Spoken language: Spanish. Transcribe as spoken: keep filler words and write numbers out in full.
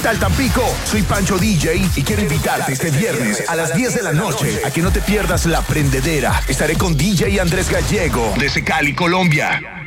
tal, Tampico? Soy Pancho D J y quiero invitarte este viernes a las diez de la noche a que no te pierdas La Prendedera. Estaré con D J Andrés Gallego desde Cali, Colombia.